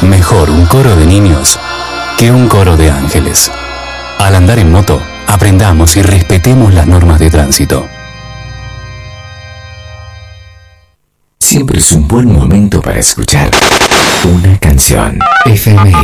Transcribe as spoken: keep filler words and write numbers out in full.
Mejor un coro de niños que un coro de ángeles. Al andar en moto, aprendamos y respetemos las normas de tránsito. Siempre es un buen momento para escuchar una canción. F M I